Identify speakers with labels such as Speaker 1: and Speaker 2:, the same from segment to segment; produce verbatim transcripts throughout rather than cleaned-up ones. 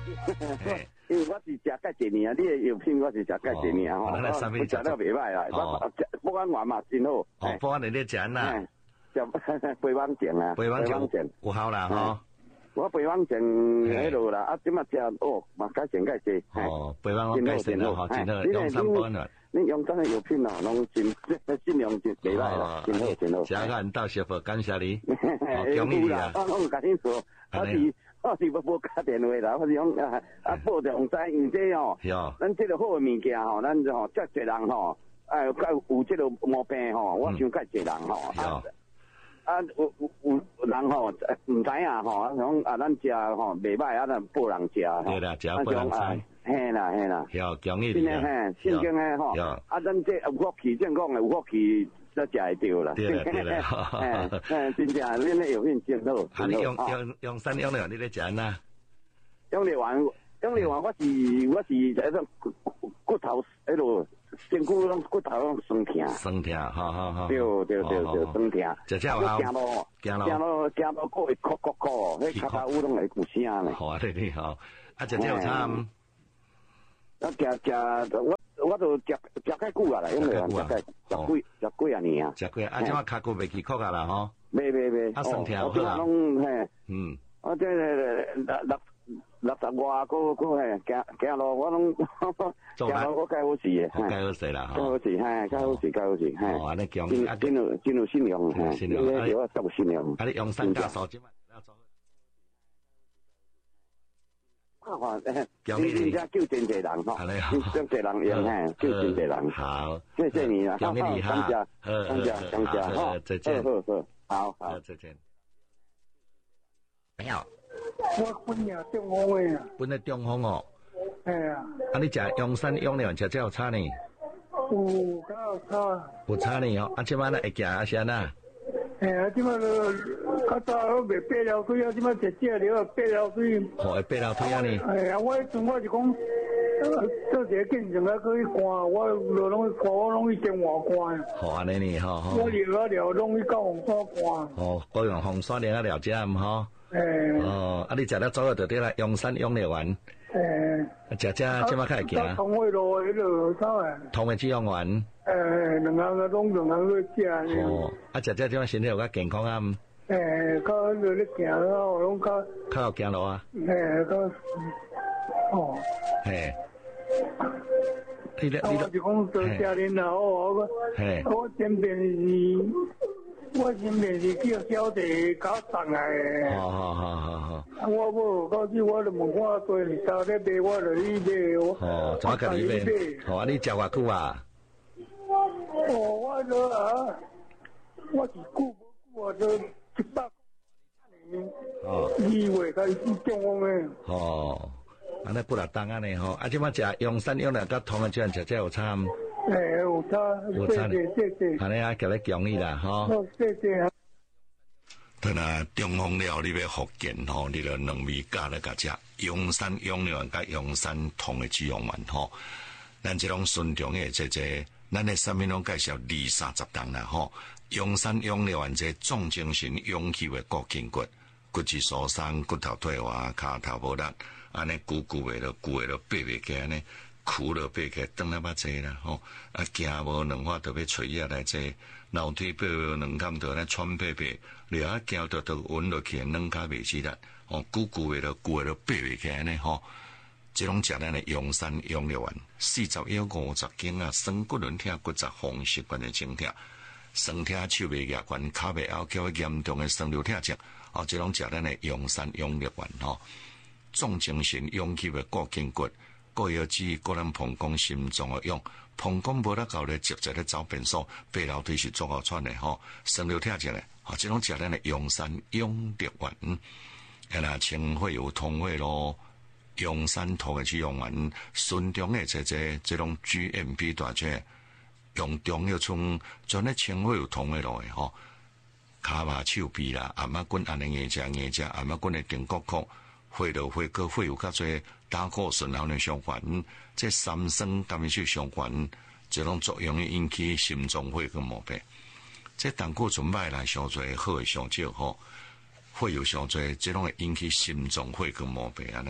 Speaker 1: 因为我是食介济年啊，你的药品我是食介济年吼，
Speaker 2: 我
Speaker 1: 食了袂歹啦，我保安丸嘛真好。
Speaker 2: 哦，保安你咧食呐？
Speaker 1: 食肥王症啊，
Speaker 2: 肥王症有效啦吼。
Speaker 1: 我肥王症迄落啦，啊，即马食哦，嘛改善改济。
Speaker 2: 哦，肥王我改善了吼，真好，用三保安。
Speaker 1: 你用咱的药品哦，拢真质量真袂歹啦，真好真好。
Speaker 2: 谢谢到师傅，感谢你，恭喜你啊！
Speaker 1: 我我甲你说，我是我是要拨打电话啦，我是讲啊啊报着红知，因这哦，咱这个好的物件吼，咱就吼遮济人吼，哎有有这个毛病吼，我想介济人吼。啊，有有有人吼唔知影吼，讲啊，咱食吼袂歹，啊，咱报人食。
Speaker 2: 对啦，食报人食。
Speaker 1: 嘿啦嘿啦。
Speaker 2: 有恭喜你啊！
Speaker 1: 嘿，正经诶吼。啊，咱这有福气，正讲诶有福气，才食会着啦。
Speaker 2: 对啦对啦。
Speaker 1: 嘿，嘿，真正恁诶药品真好。
Speaker 2: 啊，你用用用三用了，你咧食呐？
Speaker 1: 用了完，用了完，我是我是迄种骨头迄落。身躯拢骨头拢酸痛，
Speaker 2: 酸痛，好好好，
Speaker 1: 对对对对，酸痛。
Speaker 2: 只只有好，
Speaker 1: 行路，行路，行路，行路，个会咳咳咳，迄脚头乌拢会有声咧。
Speaker 2: 好啊，你你好，啊，只只有差。啊，
Speaker 1: 食食，我我都食食介久啊啦，因为食介食几食几啊年啊。
Speaker 2: 食几啊，即马脚骨袂起咳啊啦吼。
Speaker 1: 袂袂袂，
Speaker 2: 啊，酸痛好
Speaker 1: 啦。拢嘿，
Speaker 2: 嗯，
Speaker 1: 我这六六。六十外个个嘿，行行路我拢行路我介好势诶，
Speaker 2: 介好势啦，
Speaker 1: 介好势，嘿，介好势，介好势，嘿。
Speaker 2: 哦，安尼讲，
Speaker 1: 啊，真有真有信用，嘿，
Speaker 2: 信用，
Speaker 1: 啊，我足信用。
Speaker 2: 啊，你用三加手即嘛，要做。
Speaker 1: 看看，你你家救真济人吼，真济人用嘿，救真济人。
Speaker 2: 好，
Speaker 1: 谢谢你啊，
Speaker 2: 恭喜你哈，
Speaker 1: 感谢感谢哈，
Speaker 2: 再见，
Speaker 1: 好好好，好
Speaker 2: 再见。没有。
Speaker 3: 我本也中风诶啊，
Speaker 2: 本来中风哦。
Speaker 3: 哎呀，
Speaker 2: 啊，你食用山用了，食这有差呢？
Speaker 3: 有，较有差。
Speaker 2: 有差呢哦，啊，即摆呢会行啊先啊？
Speaker 3: 哎呀，即摆都较早都袂爬了腿啊，即摆食这了爬了腿。
Speaker 2: 哦，会爬了腿啊呢？
Speaker 3: 哎呀，我迄阵我是讲，做一个见证啊，可以看，我就拢去看，我拢去电话看。
Speaker 2: 好安尼呢，吼吼。
Speaker 3: 我了了拢去到红山看。
Speaker 2: 哦，高雄红山了了解唔吼？
Speaker 3: 诶，
Speaker 2: 哦，啊！你食了早就对啦，用山用了丸。
Speaker 3: 诶，
Speaker 2: 食食即马开行。
Speaker 3: 通惠路迄落啥诶？
Speaker 2: 通的止用丸。
Speaker 3: 诶，两个个拢两个去食。
Speaker 2: 哦，啊！食食即马身体有较健康啊。
Speaker 3: 诶，较落咧行咯，拢较。
Speaker 2: 较有行路啊。
Speaker 3: 诶，较。哦。
Speaker 2: 嘿。你咧，
Speaker 3: 你。我是讲做家人啦，我我我前边是。我前面是叫小弟搞送来诶。
Speaker 2: 好好好好好。
Speaker 3: 啊，我无到时我就问我做你啥咧买，我就去买。
Speaker 2: 哦，怎个你买？哦，你食偌久啊？
Speaker 3: 哦，我这啊，我是久无久啊，就一百年。哦。二月开始中风诶。
Speaker 2: 哦，安尼不拉当安尼吼，啊，即马食用山用了，甲通的这样食，这有差。
Speaker 3: 诶，有差，有差，谢谢谢谢。
Speaker 2: 安尼啊，叫你恭喜啦，吼。
Speaker 3: 好，谢谢啊。
Speaker 2: 等啊，中风了，你要复健吼，你就两味加来甲食，用山用了甲用山通的止用丸吼。咱这种顺中的这这，咱的上面拢介绍二三十档啦吼。用山用了丸这重精神勇气的骨筋骨，骨质疏松，骨头退化，骹头无力，安尼久久的了，久的了爬袂起安尼。苦了爬起，转来捌坐啦吼，啊行无两法都要找药来坐，楼梯爬两坎都来喘爬爬，了啊行着都稳落去，软骹袂起力，哦，久久的了，久的了爬袂起安尼吼，这种食咱的用山用了丸，四十腰五十斤啊，酸骨轮疼、骨质风湿关的症痛，酸痛手袂夹关，骹袂拗叫严重的酸瘤疼症，哦，这种食咱的用山用了丸吼，重精神勇气的骨筋骨。过药剂，个人膀胱心脏的用，膀胱无得够咧，直接咧走便所，爬楼梯是足好喘的吼，酸瘤疼症咧，吼，这种食咱的用山用力丸，哎啦，清血有通血咯，用山通的去用丸，顺中的这这这种 G M P 大只，用中药冲，全咧清血有通血咯的吼，骹麻手臂啦，阿妈棍安尼硬食硬食，阿妈棍的顶骨壳。血流血过血有较侪胆固醇后的相关，这三酸甘血相关，这种作用引起心脏血管毛病。这胆固醇歹来上侪，好的上少吼，血有上侪，这种会引起心脏血管毛病安尼。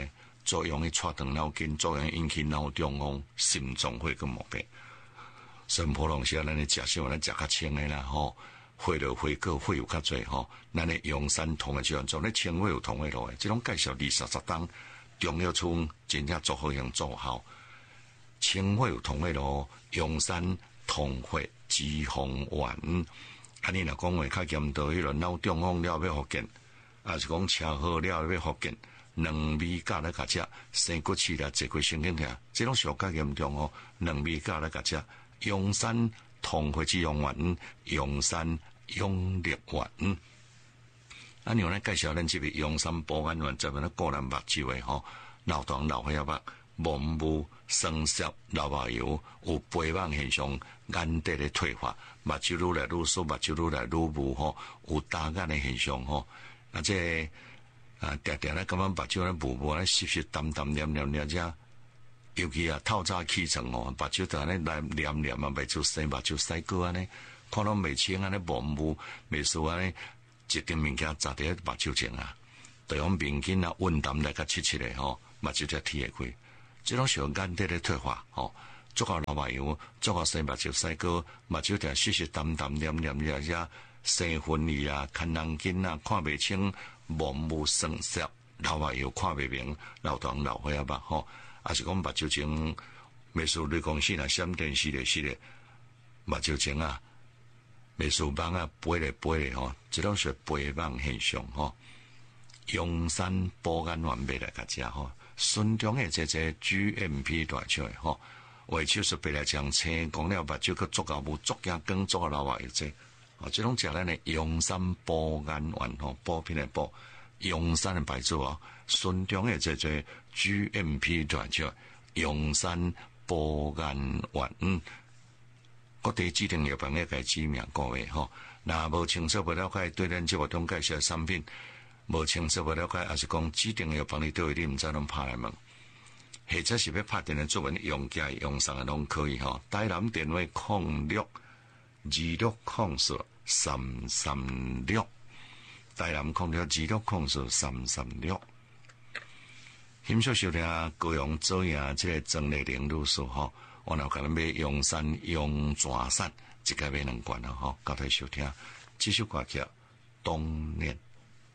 Speaker 2: 作用去挫断脑筋，作用引起脑中风、心脏血跟毛病。所以普通时啊，咱咧食啥，咱食较清诶啦吼，血了血果血有较侪吼，咱咧用山痛诶就做咧清血有痛诶落诶，即种介绍二十十档中药处真正做好用做好。清血有痛诶落，用山痛血脂肪丸。啊，你若讲话较严重，迄个脑中风了要复健，啊是讲车祸了要复健，两味甲来甲食，生骨刺啦，坐过神经痛，即种上较严重哦，两味甲来甲食，用山痛血脂肪丸，用山用力丸。啊，你有咧介绍咱即个用山保肝丸，专门咧个人目睭诶吼，老糖老血目。盲目生涩老目油有肥胖现象，眼底的退化，目睭愈来愈疏，目睭愈来愈雾吼，有大眼的现象吼。啊，这啊，常常咧感觉目睭咧雾雾咧湿湿淡淡黏黏黏只，尤其啊透早起床吼，目睭常咧来黏黏啊，袂出生目睭洗过安尼，看到袂清安尼盲雾，袂输安尼一点物件砸伫目睭前啊，对方面筋啊温淡来甲切切的吼，目睭才天会开。这种小眼底的退化，吼，做个老目油，做个生目睭洗过，目睭条湿湿淡淡黏黏热热，生昏意啊，看人筋啊，看袂清，盲目生涩，老目油看袂明，老糖老血啊吧，吼，啊是讲目睭前，美术你讲是若闪电系列系列，目睭前啊，美术棒啊飞咧飞咧吼，这种是肥胖现象吼，用山保肝丸买来甲食吼。顺中诶，这这 G M P 大笑诶吼，为手术白来将青，讲了目睭去做到无足惊光做老话一这，哦，这种食咱诶用山保肝丸吼，保品诶保，用山诶牌子哦，顺中诶这这 G M P 大笑，用山保肝丸，嗯，各地指定药房咧该指明各位吼，那无清楚不了解对咱这个中介绍产品。无清楚不了解，还是讲指定要帮你对你，毋知拢拍来问，或者是要拍电话做文用家用上的拢可以吼。台南电话空六二六空四三三六，台南空六二六空四三三六。欣赏收听高雄左营这个曾丽玲女士吼，我若甲咱买用山用蛇伞，一个买两罐吼，交替收听这首歌曲《冬恋》。